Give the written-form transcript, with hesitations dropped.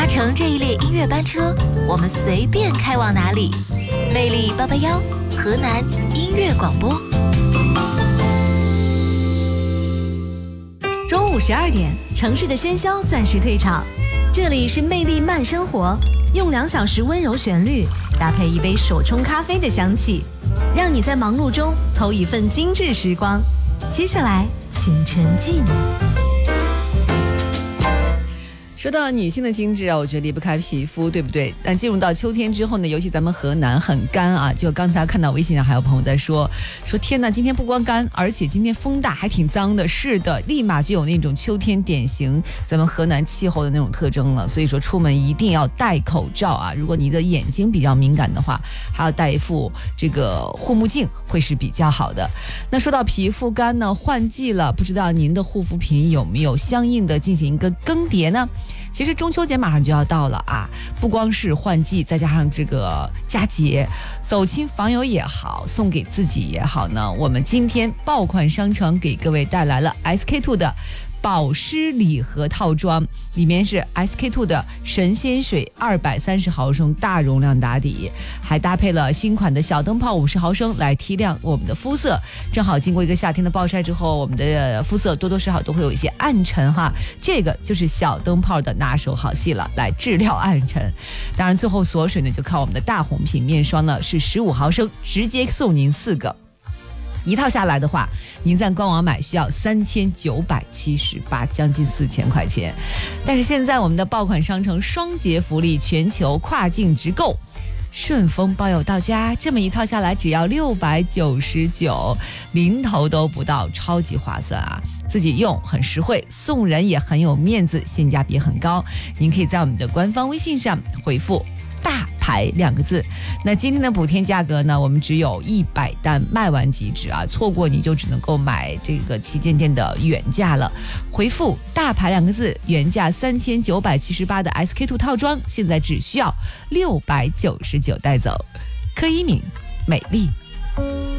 搭乘这一列音乐班车，我们随便开往哪里。魅力881，河南音乐广播。中午12点，城市的喧嚣暂时退场，这里是魅力慢生活，用2小时温柔旋律搭配一杯手冲咖啡的香气，让你在忙碌中偷一份精致时光。接下来，请沉浸。 说到女性的精致啊，我觉得离不开皮肤，对不对？但进入到秋天之后呢，尤其咱们河南很干啊。就刚才看到微信上还有朋友在说天哪，今天不光干，而且今天风大，还挺脏的。是的，立马就有那种秋天典型咱们河南气候的那种特征了。所以说出门一定要戴口罩啊。如果你的眼睛比较敏感的话，还要戴一副这个护目镜会是比较好的。那说到皮肤干呢，换季了，不知道您的护肤品有没有相应的进行一个更迭呢？其实中秋节马上就要到了啊，不光是换季，再加上这个佳节，走亲访友也好，送给自己也好呢，我们今天爆款商城给各位带来了 SK-II 的保湿礼盒套装，里面是 SK-II 的神仙水230毫升大容量打底，还搭配了新款的小灯泡50毫升来提亮我们的肤色。正好经过一个夏天的暴晒之后，我们的肤色多多少少都会有一些暗沉哈，这个就是小灯泡的拿手好戏了，来治疗暗沉。当然最后锁水呢，就靠我们的大红瓶面霜呢，是15毫升，直接送您4个。一套下来的话，您在官网买需要3978，将近4000块钱。但是现在我们的爆款商城双节福利，全球跨境直购，顺丰包邮到家，这么一套下来只要699，零头都不到，超级划算啊！自己用很实惠，送人也很有面子，性价比很高。您可以在我们的官方微信上回复大牌2个字。那今天的补贴价格呢，我们只有100单，卖完即止啊，错过你就只能够买这个旗舰店的原价了。回复大牌2个字，原价3978的 SK-II 套装，现在只需要699带走。柯一敏，美丽